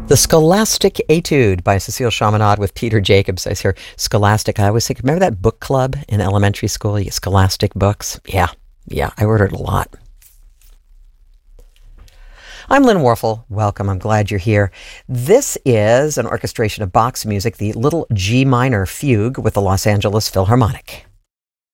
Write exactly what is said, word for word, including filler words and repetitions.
The Scholastic Etude by Cecile Chaminade with Peter Jacobs. I hear Scholastic. I always think, remember that book club in elementary school? You get Scholastic books? Yeah, yeah, I ordered a lot. I'm Lynn Warfel. Welcome. I'm glad you're here. This is an orchestration of Bach's music, the Little G Minor Fugue with the Los Angeles Philharmonic.